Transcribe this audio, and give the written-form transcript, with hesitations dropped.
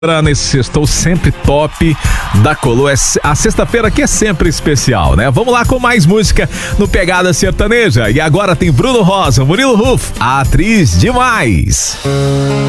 Nesse sextou sempre top da Colô. A sexta-feira aqui é sempre especial, né? Vamos lá com mais música no Pegada Sertaneja. E agora tem Bruno Rosa, Murilo Ruf, a atriz demais.